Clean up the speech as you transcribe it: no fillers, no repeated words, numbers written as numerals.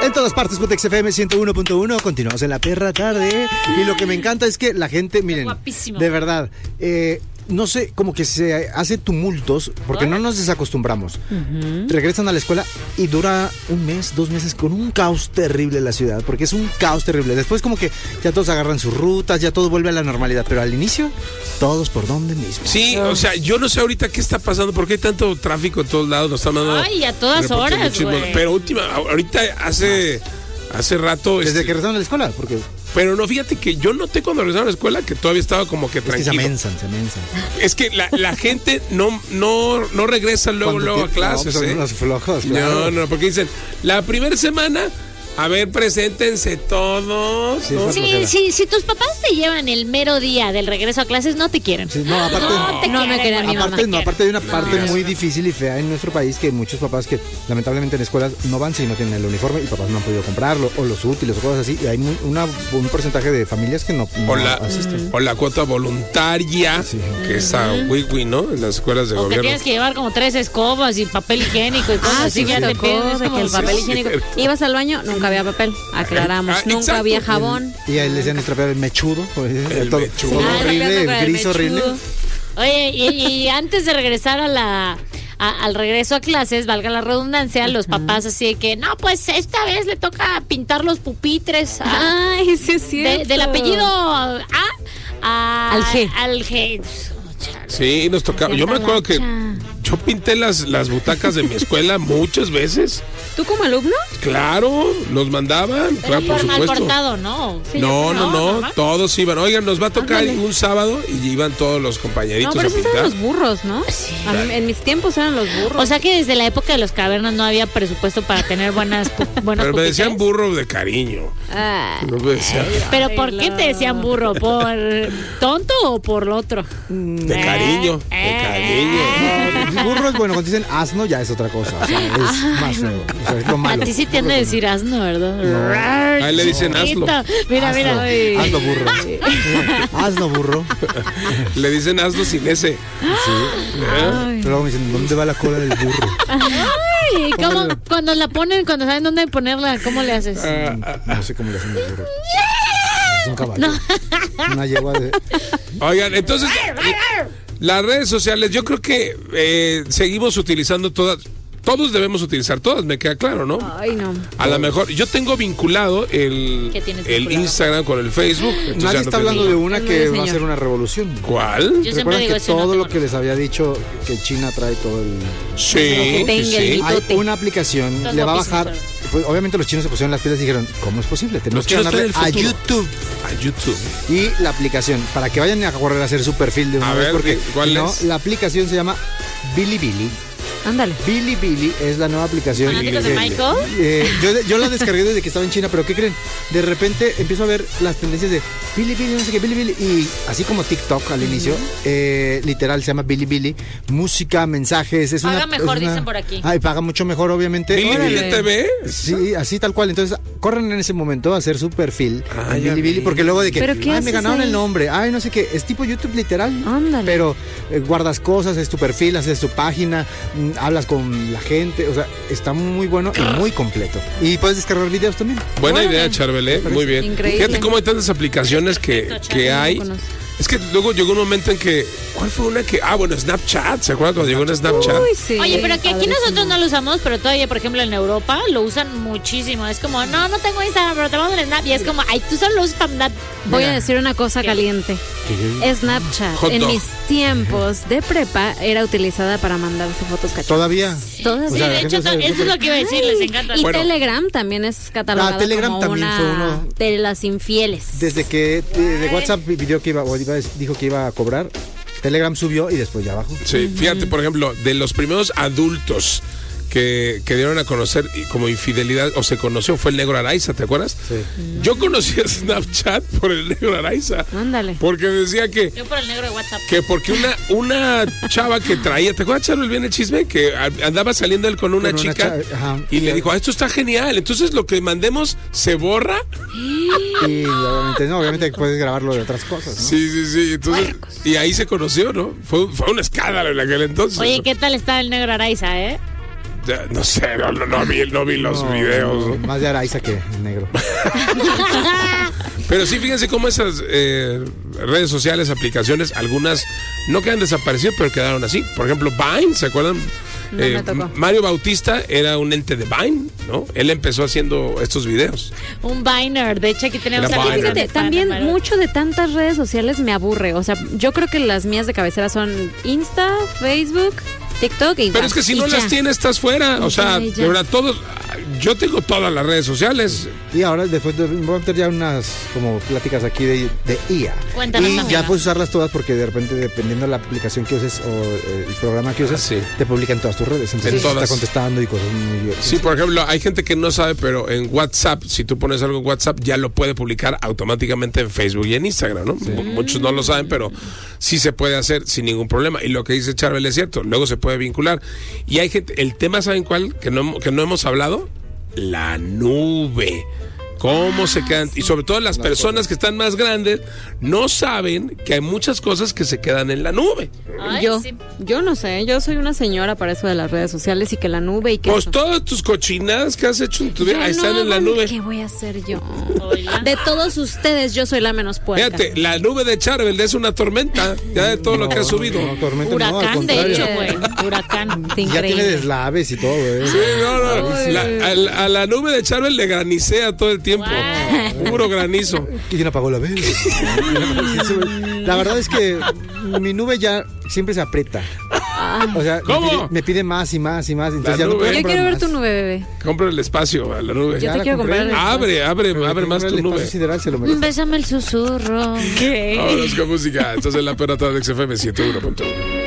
En todas partes, Pontex FM 101.1. Continuamos en la perra tarde. Y lo que me encanta es que la gente, miren, guapísimo. De verdad, no sé, como que se hace tumultos porque no nos desacostumbramos. Regresan a la escuela y dura un mes, 2 meses con un caos terrible en la ciudad, porque es un caos terrible. Después como que ya todos agarran sus rutas, ya todo vuelve a la normalidad, pero al inicio, todos por donde mismo. Sí, o sea, yo no sé ahorita qué está pasando, porque hay tanto tráfico en todos lados, nos están mandando... Ay, a todas horas, güey. Pero ahorita hace rato... Desde que regresaron a la escuela, porque... Pero no, fíjate que yo noté cuando regresaron a la escuela que todavía estaba como que tranquilo. Es que se mensan. Es que la gente no regresa luego a clases. No, son unos flojos, claro. No, porque dicen, la primera semana, a ver, preséntense todos. Sí, si tus papás te llevan el mero día del regreso a clases, no te quieren. Sí, no, aparte no me quieren. Aparte hay una parte muy difícil y fea en nuestro país, que muchos papás que lamentablemente en escuelas no van si no tienen el uniforme y papás no han podido comprarlo, o los útiles o cosas así, y hay un porcentaje de familias que no asisten. O la cuota voluntaria, que es a Wiwi, ¿no? En las escuelas de gobierno. Que tienes que llevar como 3 escobas y papel higiénico y cosas así. Ya te pierdes de que el papel higiénico. Ibas al baño, nunca había papel, aclaramos, nunca exacto. había jabón. Y ahí le decían trapear el mechudo, el mechudo horrible, el gris horrible. Oye, y antes de regresar al regreso a clases, valga la redundancia, los papás así de que, no, pues esta vez le toca pintar los pupitres. Ay, sí es cierto. Del apellido A al G. Al G. Sí, nos tocaba. Yo me acuerdo que yo pinté las butacas de mi escuela muchas veces. ¿Tú como alumno? Claro, nos mandaban, claro, por supuesto. Mal portado, ¿no? Sí, no, todos iban. Oigan, nos va a tocar un sábado y iban todos los compañeritos a pintar. No, pero esos eran los burros, ¿no? Sí. En mis tiempos eran los burros. O sea que desde la época de los cavernas no había presupuesto para tener buenos Pero me decían burro de cariño. No me decían. ¿Pero por qué te decían burro? ¿Por tonto o por lo otro? De cariño, Burro es bueno, cuando dicen asno ya es otra cosa. O sea, es más feo. O sea, es lo malo. A ti sí te han de decir asno, ¿verdad? No. Ahí le dicen asno. Mira. Asno burro. Asno burro. Le dicen asno sin ese. Sí. Pero luego me dicen, ¿dónde va la cola del burro? Ay, ¿cómo, cuando la ponen, cuando saben dónde ponerla, ¿cómo le haces? No sé cómo le hacen el burro. Es un caballo. Una yegua de... Oigan, entonces, las redes sociales, yo creo que seguimos utilizando todas. Todos debemos utilizar todas, me queda claro, ¿no? Ay, no. A lo mejor, yo tengo vinculado el Instagram con el Facebook. Nadie está hablando de una que va a ser una revolución. ¿Cuál? Yo siempre digo que todo lo que les había dicho, que China trae todo el... Sí. Hay una aplicación, le va a bajar... Pues, obviamente los chinos se pusieron las pilas y dijeron, ¿cómo es posible? Tenemos que ganarle a YouTube. Y la aplicación, para que vayan a correr a hacer su perfil de una vez, porque ¿cuál es? La aplicación se llama Bilibili. Ándale. Bilibili es la nueva aplicación. ¿Fanáticos de Michael? Yo la descargué desde que estaba en China, pero ¿qué creen? De repente empiezo a ver las tendencias de Bilibili, no sé qué, Bilibili, y así como TikTok al inicio, literal se llama Bilibili, música, mensajes, es paga mejor, dicen por aquí. Ay, paga mucho mejor, obviamente. ¿Bilibili TV? Sí, así tal cual. Entonces, corren en ese momento a hacer su perfil en Bilibili, porque luego de que, me ganaron el nombre, no sé qué, es tipo YouTube literal. Ándale. Pero guardas cosas, es tu perfil, haces tu página, hablas con la gente, o sea, está muy bueno y muy completo. Y puedes descargar videos también. Buena idea, Charbel, muy bien. Increíble. Fíjate cómo hay tantas aplicaciones que hay. Es que luego llegó un momento en que... ¿Cuál fue una que...? Snapchat. ¿Se acuerdan cuando llegó en Snapchat? Uy, sí. Oye, pero que aquí nosotros no lo usamos, pero todavía, por ejemplo, en Europa lo usan muchísimo. Es como, no tengo Instagram, pero te mando el Snap. Y es como, ay, tú solo lo usas para andar. Voy a decir una cosa caliente. Snapchat, en mis tiempos de prepa, era utilizada para mandarse fotos cachondas. ¿Todavía? Todas. Sí, de hecho, eso es lo que iba a decir, les encanta. Y Telegram también es catalogada Telegram como también una fue uno de las infieles. Desde que de WhatsApp pidió que dijo que iba a cobrar, Telegram subió y después ya bajó. Sí, fíjate, por ejemplo, de los primeros adultos que dieron a conocer como infidelidad, o se conoció, fue el Negro Araiza, ¿te acuerdas? Sí. Yo conocí a Snapchat por el Negro Araiza. Ándale. Porque decía que... Yo por el negro de WhatsApp. Que porque una chava que traía, ¿te acuerdas, Charles, bien el chisme? Que andaba saliendo él con una chica y le dijo, esto está genial, entonces lo que mandemos se borra. Y obviamente puedes grabarlo de otras cosas, ¿no? Sí, entonces, y ahí se conoció, ¿no? Fue un escándalo en aquel entonces. Oye, ¿qué tal está el Negro Araiza, No sé, no vi los videos. Más de Araiza que el negro. Pero sí, fíjense cómo esas redes sociales, aplicaciones, algunas no quedan desaparecidas, pero quedaron así. Por ejemplo, Vine, ¿se acuerdan? Mario Bautista era un ente de Vine, ¿no? Él empezó haciendo estos videos. Un Viner, de hecho aquí tenemos... Fíjate, también mucho de tantas redes sociales me aburre. O sea, yo creo que las mías de cabecera son Insta, Facebook, TikTok y Pero es que si no las tienes, estás fuera. O sea, de verdad, todos... Yo tengo todas las redes sociales. Y ahora después vamos a meter ya unas como pláticas aquí de IA. Cuéntanos, y amiga. ya puedes usarlas todas porque de repente, dependiendo de la aplicación que uses o el programa que uses, te publican todas tus redes. Entonces está contestando y cosas muy... Sí, por ejemplo, hay gente que no sabe, pero en WhatsApp, si tú pones algo en WhatsApp, ya lo puede publicar automáticamente en Facebook y en Instagram, ¿no? Sí. Muchos no lo saben, pero sí se puede hacer sin ningún problema. Y lo que dice Charbel es cierto, luego se puede vincular. Y hay gente, el tema, ¿saben cuál? Que no hemos hablado. La nube. ¿Cómo se quedan? Y sobre todo las personas que están más grandes no saben que hay muchas cosas que se quedan en la nube. Ay, yo no sé, yo soy una señora para eso de las redes sociales y que la nube y que... Pues todas tus cochinadas que has hecho en tu vida están en la nube. ¿Qué voy a hacer yo? De todos ustedes, yo soy la menos puerca. Fíjate, la nube de Charbel es una tormenta, ya de todo lo que ha subido. Huracán, de hecho, güey. Huracán. Ya tiene deslaves y todo, güey. Sí, a la nube de Charbel le granicea todo el tiempo. Wow. Puro granizo. ¿Quién apagó la vela? La verdad es que mi nube ya siempre se aprieta. O sea, me pide más y más y más. Entonces ya no puedo. Yo quiero ver tu nube, bebé. Compra el espacio a la nube. Yo te quiero comprar. Abre más tu nube. Bésame el susurro. ¿Qué? Vámonos con música. Entonces la perra de XFM 101.1.